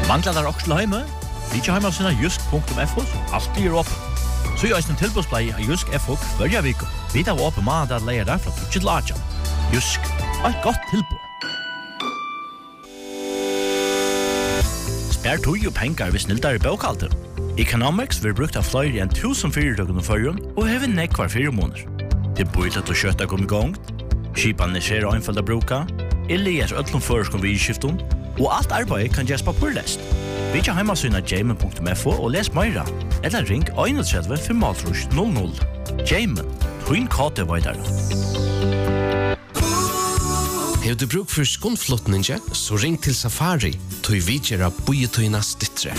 Manglar der også til heime? Vi ikke heime av sinne jysk.fo, alltid er åpen. Så gjør jeg en tilbudsblei av Jysk FO hver vik. Vi tar åpen mandag at leier der fra 2 til 8. Jysk, et godt tilbud. Spær tog og penger hvis nildar i bøkalter. Economics vil brukt av flere enn 1000 fyrirtøkene førjen og hever nekk hver 4 måneder. Det er bøylet å kjøtta kom i gang, skipene skjer og innfølt å bruke, eller øtlom føreskon ved skiften, og alt arbeid kan gjøres på purlest. Vi kan heimasyna jamen.fo og les meira, eller ring 31 500. Jamen, twin kate veidare. Har du bruk for skundflottninge, så ring til Safari, tog vidgjera bojetøyna stittre.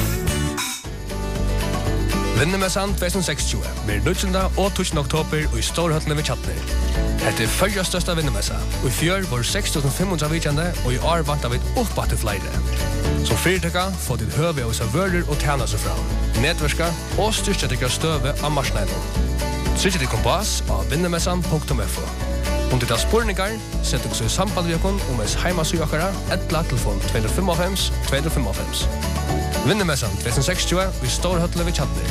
Vinnemessan 2060 blir 19. og 20. oktober og i Storhøttene ved Kjatner. Dette er førre største vinnemessa, og i fjør var 6.500 vidkjende, og i år vant av et oppbatt til flere. Som fyrtøkka får til høve hos vører og tjener seg fra, nedverska og styrstetikker støve av marsneinen. Trykk til kompass av vinnemessan.fo. Om du tar spurningar, sett dere i samband med dere om ens heimasøkere, etla telefon 255-255. Vinnemessan 2060 i Storhøttene ved Kjatner.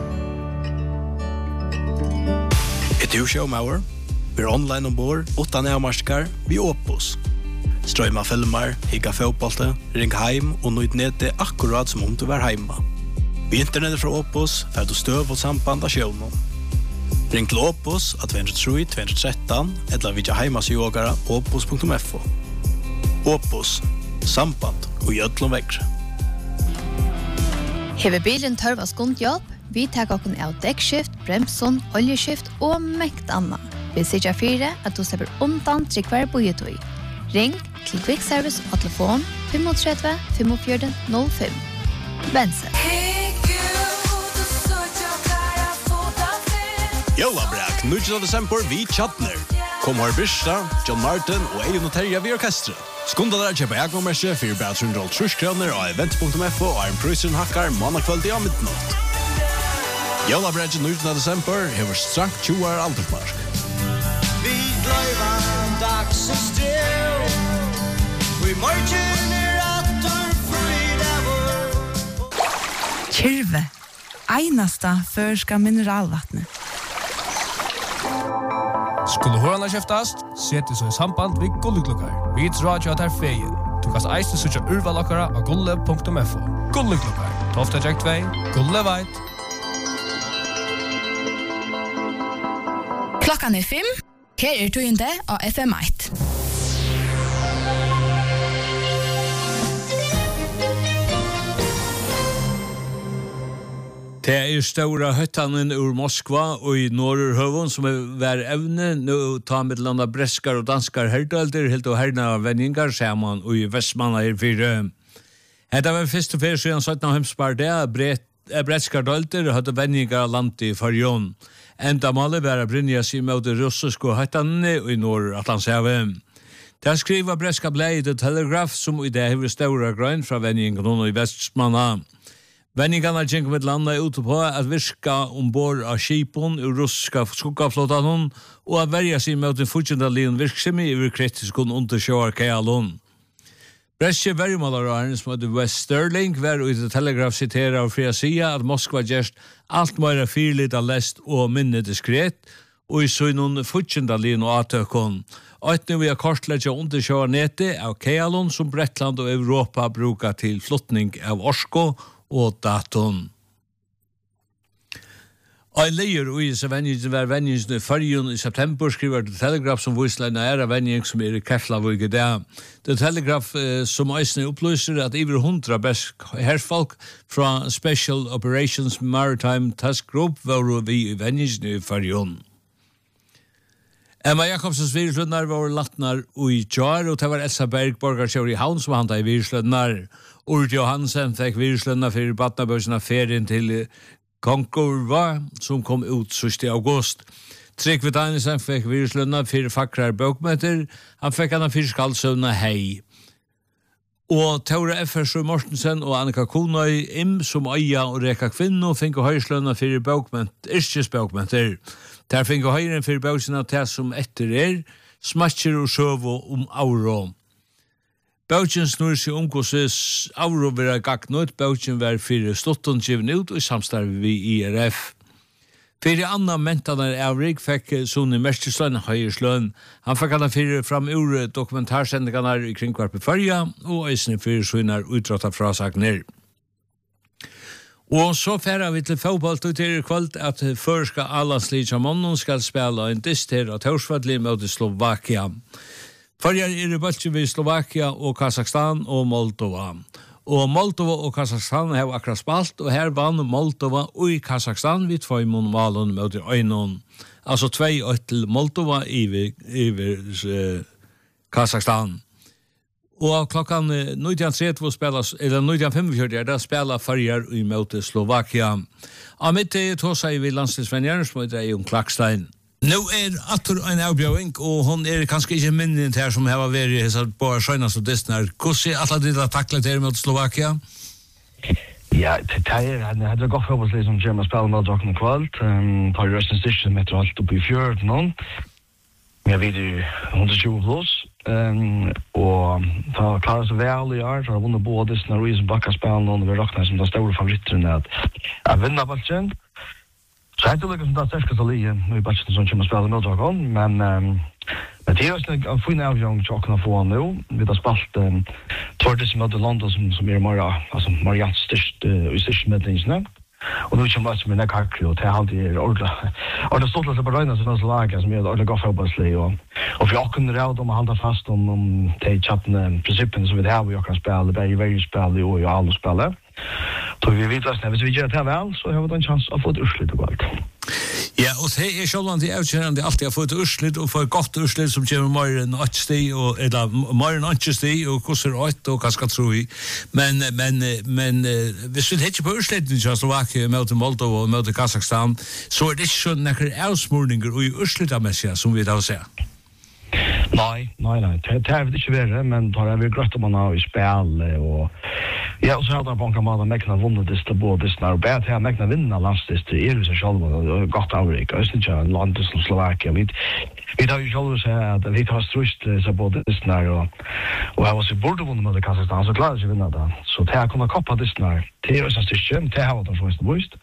Du showmauer, vi online ombord, 8 nærmarskar, vi Opus. Strøyma filmer, higga fotbollte, ring heim og nøyd nede akkurat som om du var heima. Vi internettet fra Opus, fer du støv og samband av sjøvnen. Ring til Opus av 203-213, eller vidja heimasjågara opus.fo. Opus, samband og gjødlom vekkre. Hever bilen tørva skundhjelp? Vi tar okken av dekkskift, bremson, oljeskift og mekt anna. Vi sier 4 at du slipper undan til hver bojetøy. Ring til Quick Service og telefon 35 45 05. Bense. Jólabrak, 9. desember vi Kjatner. Kom her Birsta, John Martin og Eion og Terje vi orkestret. Skunda der kjøper jeg for bare 330 kroner og event.fo og en prøysen hakkar mannakveld i midnatt. Jólabrak, 9. desember hever strank 20 år aldersmarsk. Vi gløyva dagsens stil, vi margin atter freedover. Kyrve, einasta førska mineralvattnet. Skulle hørene kjøftast, sett så i samband ved Gulleklokkar. Vi tror at er feien. Du kan eisen søtja urvalokkara av gulle.fo. Gulleklokkar, 12.2, Gulle veit. Klokkan 5. Her tøyende av FM1. Det stora høttanen ur Moskva og i Norrhøvån som vær evne nå ta middelanda breskar og danskar herdalder helt og herna venningar saman og i Vestmanna i 4. Hetta var fyrst og fyrst siden 17. hemspar det breskar dalder hadde venningar land i Farjon. Enda malet var Brynja sig mot det russiske høttanene og i Nord-Atlantshavet. Det skriver breska blei The Telegraph som i det hever stora grøn fra venningar i Vestmanna. Venningarna gikk med landa ute på at virka ombord av skipon ur russiska skuggaflåtan og at verja sig mot den fortjendalien virksomhet i kritiskon undersjåar kajalon. Breske verjumalararen som hadde West Sterling var i The Telegraph sitera av fria sida at Moskva gjerst alt meira fyrligt av lest og minne diskret og i søgnon fortjendalien og atøkon. Og nu vi har kortlegget undersjåar nete av kajalon som Bretland og Europa brukar til flottning av orsko og daton. Og leier og i venningen var venningen i Farjon i september skriver The Telegraph som visleina er venning som i Keflavøyge der. The Telegraph som eisne opplyser at over 100 besk herrfolk fra Special Operations Maritime Task Group var vi i venningen i Farjon. Emma Jakobsens virslønnar var latnar ui jar, og det var Elsa Berg, borgarsjør i Havn, som handa i virslønnar. Urt Johansen fikk virslønnar fyrir badnabøsina ferien til Konkurva, som kom ut 1. august. Tryggve Danielsen fikk virslønnar fyrir fakrar bøkmøter, han fikk han fyrir skaldsøvna hei. Og Tore F.S. Mortensen og Annika Konøy, som Øya og Reka Kvinno, fikk høyslønnar fyrir yrkesbøkmøter. Der fikk høyren fyrir bøksina til som etter smatcher og søv om auro. Bøtjen snur seg omgåses avrovera gagnut. Bøtjen var fyrir slutten given ut og samstarv vi IRF. Fyrir Anna Mentanar Avrik fikk Soni Mestersløn høyersløn. Han fikk han fyrir fram ur dokumentarsendingarna i kringkvarpet Førja og eisne fyrir søgnar utrotta frasagner. Og så færer vi til fotball til kveld at førska Allandsliga Monnon skal spela en dist her av Torsvadli mot Slovakia. Førjar i bøltje ved Slovakia og Kazakstan og Moldova. Og Moldova og Kazakstan har akkurat spalt, og her vann Moldova og i Kazakstan vid 2 mål mot Øynon. Altså 2-1 til Moldova i Kazakstan. Og klokkan 19.30 spelas, eller 19.45 der spelar Førjar i møte Slovakia. Av mitt tåsa i landstidsvenjeren som heter Jon Klakstein. Nå atter en avbjøring, og hun kanskje ikke minnet her som har vært på Sjøynas og Distner. Hvordan alle de har taklet her mot Slovakia? Ja, det er godt fotballslig som kommer å spille med dere kvalt. På Røstens Distner meter alt oppe i fjøret nå. Jeg vet jo 120 pluss. Og da klarer seg vel i år, så har vunnet både Distner og Isen Bakka-spillen, og vi råkner som de store favoritterne at vinner ballen. Så jeg tror ikke som det sterkeste lige, nå i batchen som kommer å spille med dere, men det er også en fin avgjøring til å kunne få nå. Vi har spalt Tordes møte London som mer jans størst i største medlingene. Og nå kommer vi med Nekakri, og det er alltid ordentlig stort til på røyne som laget, som er ordentlig godt fotballslig. Og vi har kunnet råd om å holde fast om de chattene prinsippene som vi har i åkere spillet, bare i verre og i alle spillet. Så vi vet at hvis vi gjør det vel, så har vi en chans å få et urslitt og alt. Ja, og det er sjølvand de avkjørende alltid har fått urslitt, og får godt urslitt som kommer mer enn 8 sti, eller mer enn 8 sti, og hvordan 8, og hva skal tro i. Men hvis vi ikke på urslitten i Slovakia mot Moldova og mot Kazakstan, så det ikke sånn nekker avsmurninger og i urslittamessige som vi da ser. Nei. Det har vi ikke vært, men det har vi grøtt om man har i spil, og ja, og så har det på en måte mekna vunnet disse både disse, og bare til å mekna vinne landsdisse i seg selv, og godt avrik, og ikke landet som Slovakia. Vi har jo selv seg at vi har strust seg både disse, og jeg var så burde vunnet med Kazakstan, så klarer jeg ikke vinne det. Så til jeg kunne koppa disse, til å styrke, til jeg har vært så bøyst.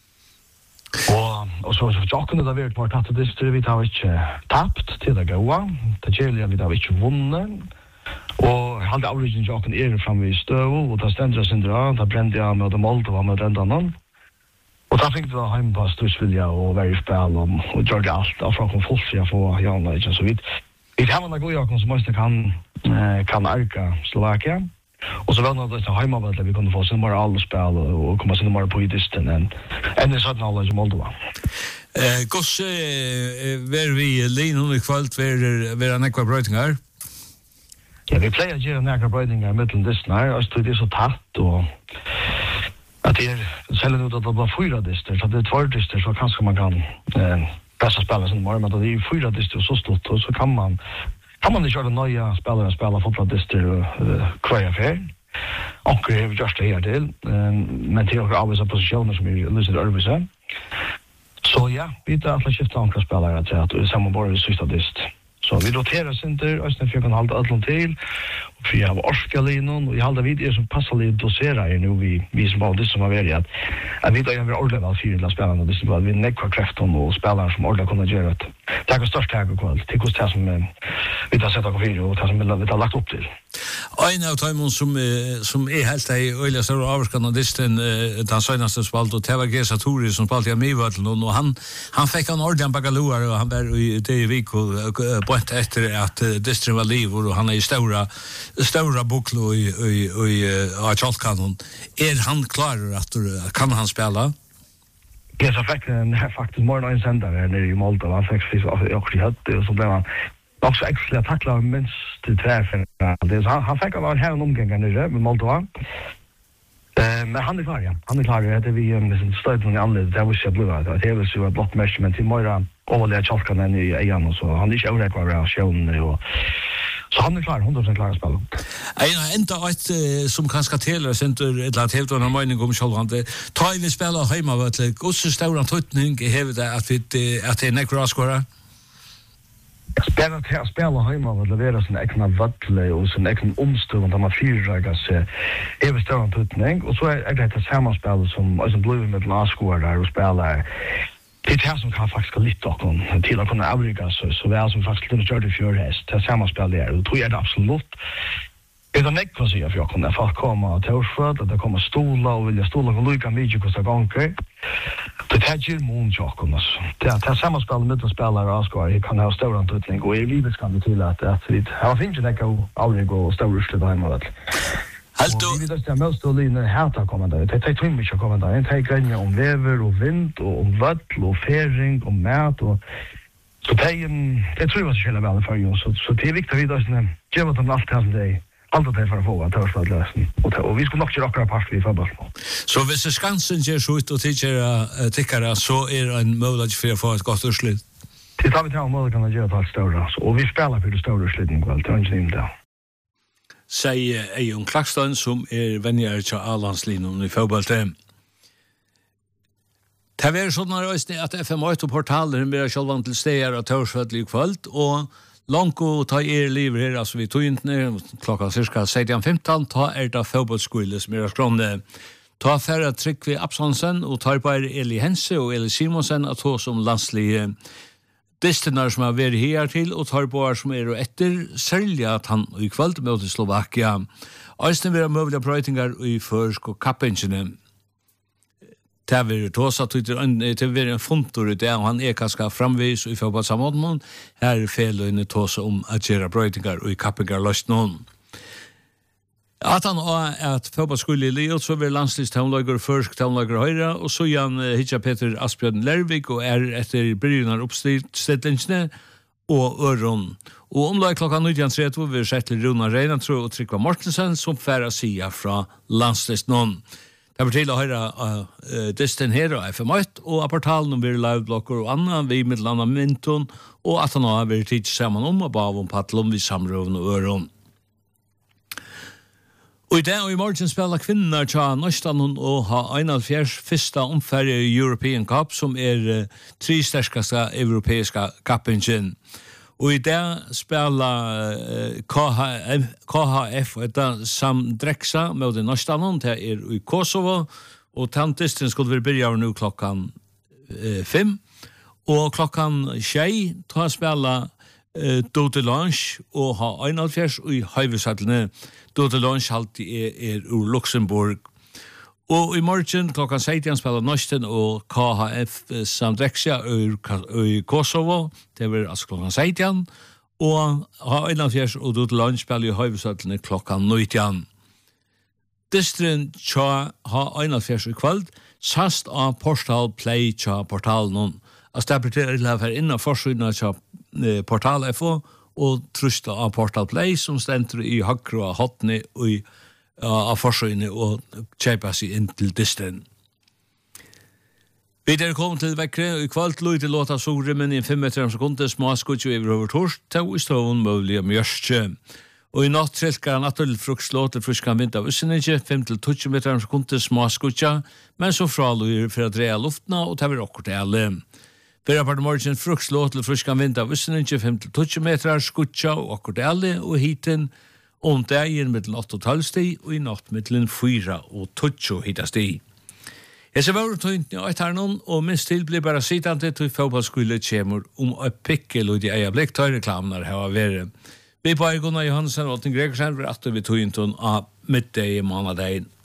Og så kunne det vært bare tatt disse, vi har ikke tapt til det gode, det gjelder vi har ikke vunnet, og jeg hadde avrikken jokken fremme i støv, og da stendte jeg sin dra, da brente jeg med Moldova med den dagen. Og da fikk jeg hjemme på strutsvilja og være i spil, og gjør det alt, og fra kom folk til å få Janne, ikke så vidt. Vi har en god jokken som også kan arka Slovakia, og så var det hjemme at vi kunne få sin bare alle spil, og komme sin bare på i disten, enn i 17 alle i Moldova. Hvordan var vi linjen i kveld, var det nekva brøytingar? Ja, vi pleier å gjøre nære brøyninger i middelen distene, og det er så tatt, og at det selv ut at det var 4 dister, så det er 2 dister, så kanskje man kan pressa spille sin morgen, men det er 4 dister så stort, og så kan man ikke gjøre nøye spille fotballdister hver affær. Onker har vi gjort det her til, men til å avvise posisjoner som er lyset øvelse. Så ja, vi tar alle skiftet onker spillere til at vi sammen bare i siste dist. Så vi roterer sinter, og for jeg kan holde ødelen til, og for jeg har orskalinen, og jeg holder videre som passer litt doserer her nå, vi som var det som har vært, at vi da gjør ordentlig vel 4 spillerne, og det er vi nekvar kreften og spillere som ordentlig kunne gjøre det. Det er ikke størst her og kveld, til hvordan det som vi har sett dere 4, og det som vi har lagt opp til. En av tøymon som helt i øyla større avvarskan av disten, den søgnaste spalt, og det var Gesa Tori som spalt i Amivøtlen, og han fikk han ordentlig bagaluar, og han var i det i Vik, og bønt etter at distren var liv, og han i stora buklo i Kjolkanon. Han klarer at kan han spela? Gesa fikk faktisk morgen en sender her nere i Moldova, han fikk også i høtte, og så ble han också extra tackla minst till träffen. Han fick av här en omgång nere med Moldova. Men han är klar, ja. Han är klar. Det är vi med stöden i anledning. Det var så blåa. Det är väl så blått mesh, men till morgon överliga Chalkan i igen och så. Han är inte överrätt vad reaktionen och så han är klar, 100% klar att spela. Enda ett som kanske telar center ett lat helt annan mening om självande. Ta vi spelar hemma vet du. Hur stor antydning har det att det är nekra skora? Spela hemma och leverera sin egna vattle och sin egen omstund där man fyrragar sig över stören tutning och så är det ett sammanspel som blivit med laskor där och spelar det här som kan faktiskt lite och till att kunna avrika så väl som faktiskt lite större fjörhäst det sammanspel där och tror jag det absolut är det näck vad jag för jag kommer få komma till Torsford att det kommer stola och vilja stola och lucka mycket kostar gånger det täger månjocken det är sammanspel med spelare Oscar kan ha stor antutning och i livet kan det till att vi har finns det gå aldrig gå stor rusle där med Halt du. Vi det mest då linje här kommer där. Det tar två mycket kommer där. Det tar gränja om väver och vind och om vatten och färing och mat och så det tror jag så själva väl för ju så det är viktigt vi då sen ge vad de allt här det allt det för att få att ta lösen och vi ska nog köra part vi fotboll. Så hvis det Skansen ger så ut och tycker så är en möjlighet för att få ett gott urslut. Det tar vi till om kan göra allt större och vi spelar för det stora urslutet ikväll tror jag inte det. Säger Ejon Klaxton som vänjer till Allandslinjen i fotbollen. Det var sånn at FM8-portalen blir sjølvan til steder av Torsfjell i kvöld, og langt å ta liv her, altså vi tog ikke klokka cirka 16:15, ta det fotbollsskole som skrånne. Ta færre Tryggvi Absalonsen, og tar bare Eli Hense og Eli Simonsen, at to som landslige distenar som har vært her til, og tar bare som etter, særlig at han i kvöld møter Slovakia. Øysten vil ha mulige brøytingar i førsk og kappingene. Det var tåsa det var en fontor ut og han kanskje framvis i fotballsamordnen. Her feløyne tåsa om at gjøre brøytingar og i kappingar løst noen. At han at fotballskole i Liot, så var landslivstavnlager først tavnlager høyre, og så Jan Hitja Peter Asbjørn Lervik, og etter bryggnar oppstillingene og Øron. Og omlag klokka 19.30 vil vi sett til Runa Reinantro og Trygva Mortensen, som færre sida fra landslivsnån. Det var til å høre Distin her og FM8, og av portalen om vi liveblokker og annan, vi med landa Minton, og at han har vært tid sammen om og bav om Patlom, vi samrøven og Øron. Og i dag og i morgen spiller kvinner til Nøystaden og har 71 første omferie i European Cup, som 3 sterskeste europeiske kappingen. Og i dag spiller KHF og samdreksa med den Nøystaden, det i Kosovo, og tantisten skulle vi begynne nå klokkan 5, og klokkan 6 tar spiller Dote Lunch og ha 71 og i Høyvesatlene. Dote Lunch alltid ur Luxemburg. Og i morgen klokkan 16 spiller Nøysten og KHF samdreksa i Kosovo. Det var altså klokkan 16. Og ha 71 og Dote Lunch spiller i Høyvesatlene klokkan 19. Distren tja ha 71 i kveld, sast av Portal Play tja portalen. Altså det betyr at det innan forsynene tja Portal FO og trusta av Portal Play som stender i Hakro og Hotni og av forsynene og kjeipa seg inn til distren. Vi kommet til vekkere, og i kvalt lå til låta Sorrimmen i 5 meter om sekunder, smaskutjo over over torsk, til i stålen mulig om Jørstje. Og i natt trilkar han naturlig frukslåt til fruskan vind av Ussenetje, 5-20 meter om sekunder, smaskutja, men så fraløyer for å dreie luftna, og det var okkur til alle. Fyrra part morgen frukslåt til fruskan vind av Ussenetje, 5-20 meter, skutja og okkur til alle, og hiten om dagen mittelen 8 og 12 sti, og i natt mittelen 4 og 20 hitas sti. Jeg ser vore tøynt i Øytarnon, og minst til blir bare sittande til fotballskole kjemur å pikkel og de eia blikk tøyreklamer her av vere. Vi på Gunnar Johansen og Åtten Gregersen var at vi tøynt av middag i månedegin.